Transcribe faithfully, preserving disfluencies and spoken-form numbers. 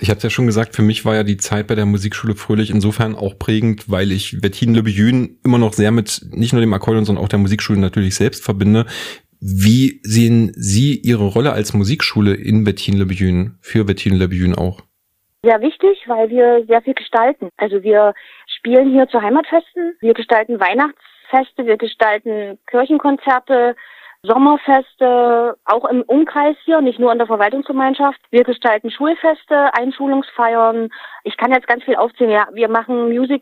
Ich hatte es ja schon gesagt, für mich war ja die Zeit bei der Musikschule Fröhlich insofern auch prägend, weil ich Wettinen-Le Bieun immer noch sehr mit nicht nur dem Akkordeon, sondern auch der Musikschule natürlich selbst verbinde. Wie sehen Sie Ihre Rolle als Musikschule in Wettinen-Le Bieun, für Wettinen-Le Bieun auch? Sehr wichtig, weil wir sehr viel gestalten. Also wir spielen hier zu Heimatfesten, wir gestalten Weihnachtsfeste, wir gestalten Kirchenkonzerte, Sommerfeste, auch im Umkreis hier, nicht nur in der Verwaltungsgemeinschaft. Wir gestalten Schulfeste, Einschulungsfeiern. Ich kann jetzt ganz viel aufzählen. Ja, wir machen Music